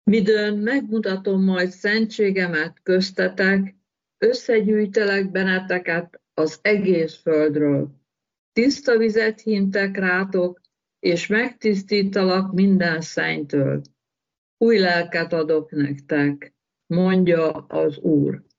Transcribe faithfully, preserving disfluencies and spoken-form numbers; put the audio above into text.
Midőn megmutatom majd szentségemet köztetek, összegyűjtelek benneteket az egész földről. Tiszta vizet hintek rátok, és megtisztítalak minden szennytől. Új lelket adok nektek, mondja az Úr.